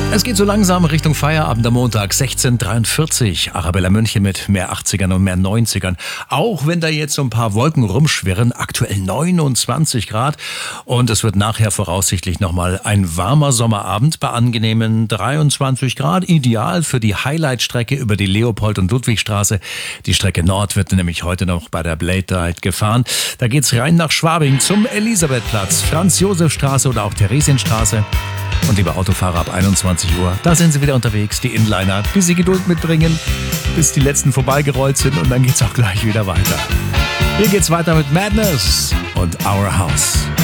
Es geht so langsam Richtung Feierabend am Montag, 16:43. Arabella München mit mehr 80ern und mehr 90ern. Auch wenn da jetzt so ein paar Wolken rumschwirren, aktuell 29 Grad. Und es wird nachher voraussichtlich nochmal ein warmer Sommerabend bei angenehmen 23 Grad. Ideal für die Highlight-Strecke über die Leopold- und Ludwigstraße. Die Strecke Nord wird nämlich heute noch bei der Blade Night gefahren. Da geht's rein nach Schwabing zum Elisabethplatz, Franz-Josef-Straße oder auch Theresienstraße. Und liebe Autofahrer, ab 21 Uhr, da sind sie wieder unterwegs, die Inliner, die sie Geduld mitbringen, bis die letzten vorbeigerollt sind und dann geht's auch gleich wieder weiter. Hier geht's weiter mit Madness und Our House.